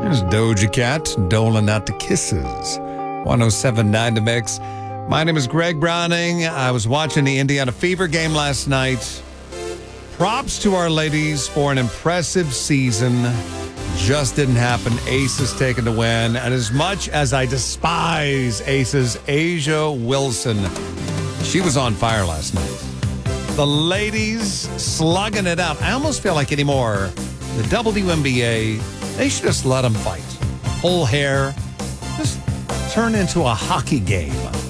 There's Doja Cat doling out the kisses. 107.9 The Mix. My name is Greg Browning. I was watching the Indiana Fever game last night. Props to our ladies for an impressive season. Just didn't happen. Aces taking the win. And as much as I despise Aces, A'ja Wilson, she was on fire last night. The ladies slugging it out. I almost feel like anymore, the WNBA, they should just let them fight. Full hair. Just turn into a hockey game.